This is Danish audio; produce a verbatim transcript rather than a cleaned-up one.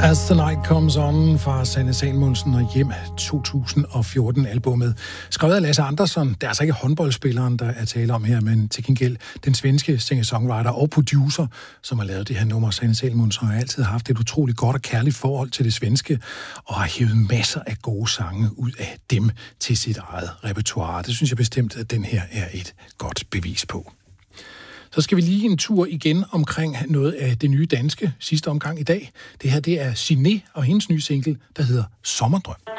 As the Night Comes On fra Sanne Salomonsen og Hjem to tusind og fjorten-albummet. Skrevet af Lasse Andersson. Det er altså ikke håndboldspilleren, der er tale om her, men til gengæld den svenske singer-songwriter og producer, som har lavet det her nummer. Sanne Salomonsen har altid haft et utroligt godt og kærligt forhold til det svenske, og har hævet masser af gode sange ud af dem til sit eget repertoire. Det synes jeg bestemt, at den her er et godt bevis på. Så skal vi lige en tur igen omkring noget af det nye danske sidste omgang i dag. Det her, det er Siné og hendes nye single, der hedder Sommerdrøm.